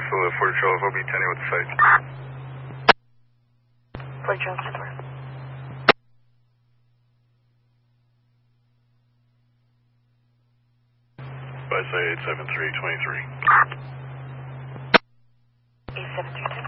so the Fort Charles will be 10 with the site. Fort Charles, 10 4. By say 87323. 87323.